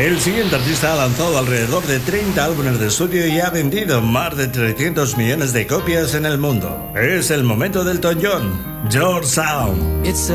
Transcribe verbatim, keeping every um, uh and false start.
El siguiente artista ha lanzado alrededor de treinta álbumes de estudio y ha vendido más de trescientos millones de copias en el mundo. Es el momento del Elton John, Your Sound. It's